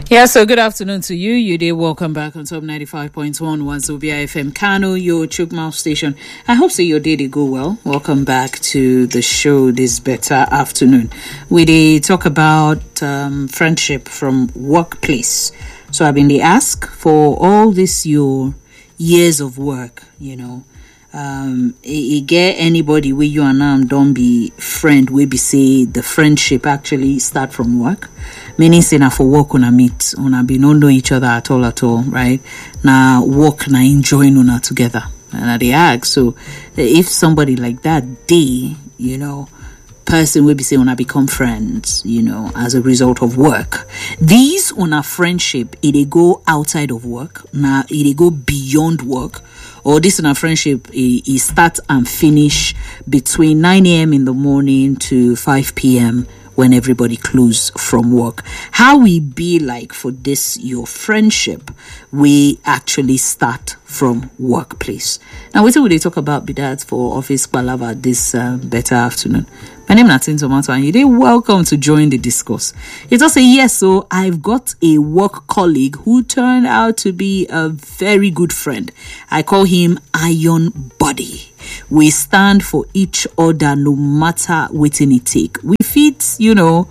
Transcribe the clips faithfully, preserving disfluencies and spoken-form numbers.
Yeah, so good afternoon to you. You did welcome back on Top ninety-five point one Wazobia F M Kano, your Chukmouth station. I hope so your day did go well. Welcome back to the show this better afternoon. We did talk about um, friendship from workplace. So I've been the ask for all this your years of work, you know. Um, e get anybody where you and I don't be friend, we be say the friendship actually start from work. Meaning say na for work una meet, una be don't know each other at all at all, right? Na work na enjoying una together. And they ask, so if somebody like that day, you know, person will be saying una become friends, you know, as a result of work. These una friendship, it they go outside of work, na it they go beyond work. Or this in a friendship is start and finish between nine a.m. in the morning to five p.m. when everybody close from work. How we be like for this your friendship, we actually start from workplace. Now, what will they talk about be that for office palava this uh, better afternoon? My name is Natin Tomato, and you're welcome to join the discourse. It also say yes, so I've got a work colleague who turned out to be a very good friend. I call him Iron Body. We stand for each other no matter what it take. We fit, you know,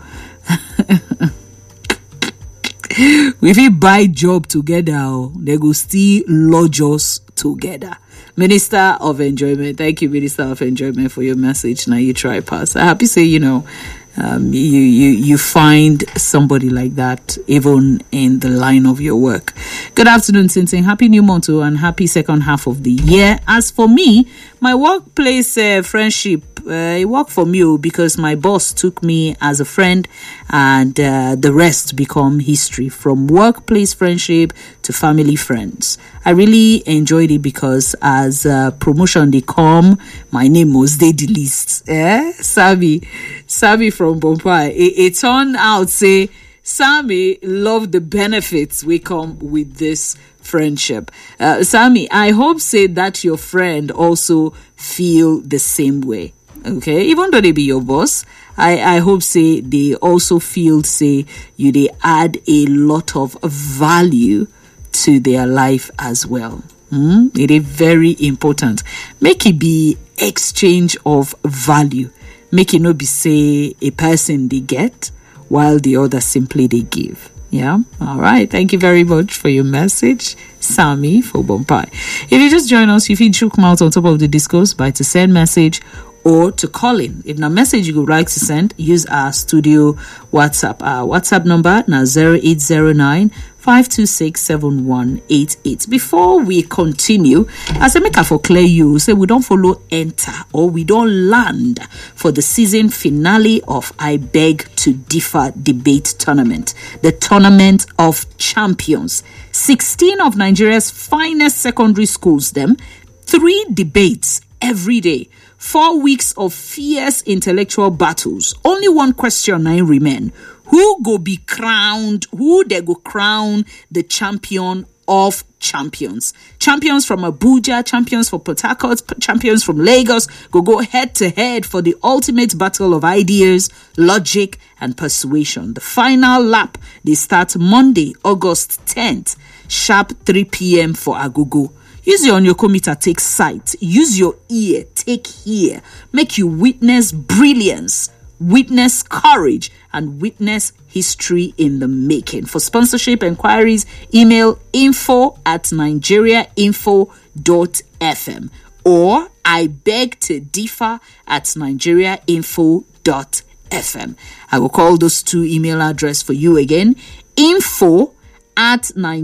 we fit buy job together. They go still lodge us together. Minister of Enjoyment. Thank you, Minister of Enjoyment, for your message. Now you try pass. I'm happy to say, you know, um, you, you, you find somebody like that even in the line of your work. Good afternoon, Tintin. Happy new month and happy second half of the year. As for me, my workplace uh, friendship, uh, it worked for me because my boss took me as a friend, and uh, the rest become history, from workplace friendship to family friends. I really enjoyed it because as uh, promotion they come, my name was they the list. Eh? Sammy, Sammy from Bompai. It, it turned out say Sammy loved the benefits we come with this friendship. Uh, Sammy, I hope say that your friend also feel the same way. Okay, even though they be your boss, I, I hope say they also feel say you they add a lot of value to their life as well. Mm? It is very important. Make it be exchange of value. Make it not be say a person they get while the other simply they give. Yeah. All right. Thank you very much for your message, Sammy for Bompai. If you just join us, you can chook mouth on top of the discourse by to send message or to call in. If na message you would like to send, use our studio WhatsApp. Our WhatsApp number now zero eight zero nine five two six seven one eight eight. Before we continue, as I make a for clear you, say we don't follow enter or we don't land for the season finale of I Beg to Differ debate tournament, the tournament of champions. sixteen of Nigeria's finest secondary schools, them three debates every day. Four weeks of fierce intellectual battles. Only one question now remain. Who go be crowned? Who they go crown the champion of champions? Champions from Abuja, champions for Port Harcourt, champions from Lagos go go head to head for the ultimate battle of ideas, logic, and persuasion. The final lap they start Monday, August tenth, sharp three p.m. for Agogo. Use your onyokometer, take sight. Use your ear, take hear. Make you witness brilliance, witness courage, and witness history in the making. For sponsorship inquiries, email info at nigeriainfo dot f m or I beg to differ at nigeriainfo dot f m. I will call those two email address for you again. Info at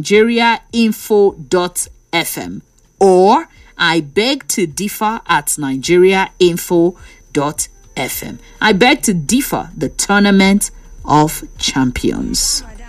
nigeriainfo dot f m or I beg to differ at nigeriainfo dot f m. I beg to differ, the tournament of champions.